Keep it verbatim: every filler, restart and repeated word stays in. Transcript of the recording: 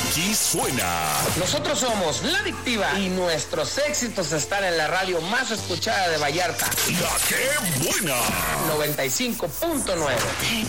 Aquí suena. Nosotros somos La Adictiva y nuestros éxitos están en la radio más escuchada de Vallarta. La que buena. noventa y cinco punto nueve.